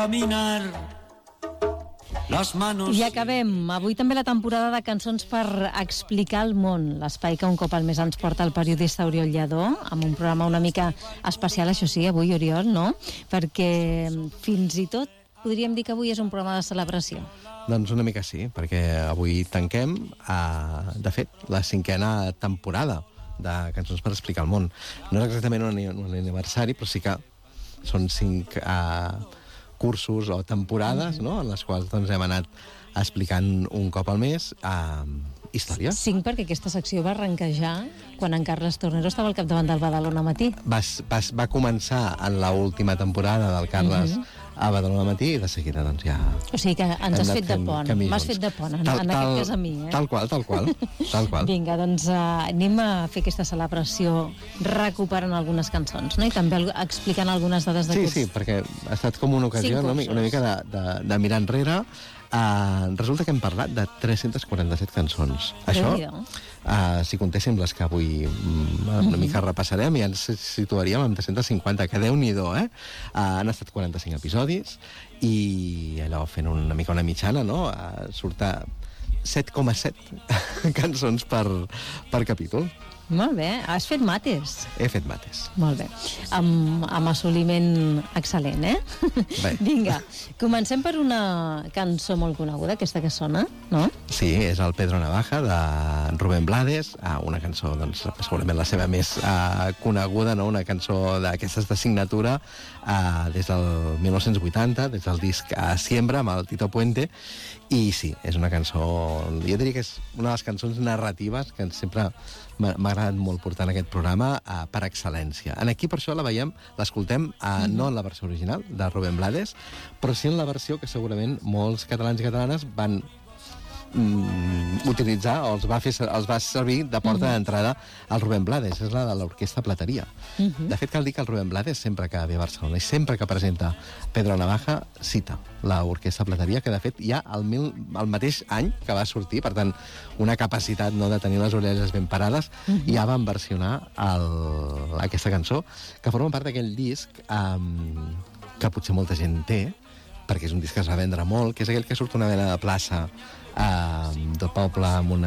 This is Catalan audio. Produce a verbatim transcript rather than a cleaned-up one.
Caminar. Les manos... I acabem. Avui també la temporada de cançons per explicar el món, l'espai que un cop al mes ens porta el periodista Oriol Lladó, amb un programa una mica especial, això sí, avui, Oriol, no? Perquè fins i tot podríem dir que avui és un programa de celebració. Doncs una mica sí, perquè avui tanquem, eh, de fet, la cinquena temporada de Cançons per explicar el món. No és exactament un, un aniversari, però sí que són cinc... Eh, cursos o temporades, no?, en les quals doncs, hem anat explicant un cop al mes eh, història. Cinc, perquè aquesta secció va arrencar ja quan en Carles Tornero estava al capdavant del Badalona Matí. Va, va, va començar en l'última temporada del Carles uh-huh. a Badalona Matí i de seguida doncs ja... O sigui que ens has fet de pont, m'has fet de pont, en, tal, en aquest cas a mi, eh? Tal qual, tal qual, tal qual. Vinga, doncs uh, anem a fer aquesta celebració recuperant algunes cançons, no? I també explicant algunes dades de sí, curs. Sí, sí, perquè ha estat com una ocasió, no? Una mica de, de, de mirar enrere. Uh, resulta que hem parlat de tres-cents quaranta-set cançons. Això, uh, si contéssim les que avui um, una mica repassarem, ja ens situaríem amb tres-cents cinquanta, que Déu-n'hi-do, eh? Uh, han estat quaranta-cinc episodis i allò fent una mica una mitjana, no? Uh, surt a set coma set cançons per, per capítol. Molt bé, has fet mates. He fet mates. Molt bé, amb, amb assoliment excel·lent, eh? Bé. Vinga, comencem per una cançó molt coneguda, aquesta que sona, no? Sí, és el Pedro Navaja, de Rubén Blades, una cançó, doncs, segurament la seva més uh, coneguda, no? Una cançó d'aquestes de signatura uh, des del mil nou-cents vuitanta, des del disc uh, Siembra, amb el Tito Puente, i sí, és una cançó, jo diria que és una de les cançons narratives que sempre m'ha agradat molt portar en aquest programa uh, per excel·lència. En aquí, per això, la veiem, l'escoltem uh, mm-hmm. no en la versió original de Rubén Blades, però sí en la versió que segurament molts catalans i catalanes van mm, utilitzar o els va, fer, els va servir de porta mm-hmm. d'entrada al Rubén Blades, és la de l'Orquestra Plateria. Mm-hmm. De fet, cal dir que el Rubén Blades, sempre que ve a Barcelona i sempre que presenta Pedro Navaja, cita l'Orquestra Plateria, que de fet ja el, mil, el mateix any que va sortir, per tant, una capacitat, no, de tenir les orelles ben parades, mm-hmm. ja van versionar el, aquesta cançó, que forma part d'aquell disc um, que potser molta gent té, perquè és un disc que es va vendre molt, que és aquell que surt una mena de plaça uh, del poble amb una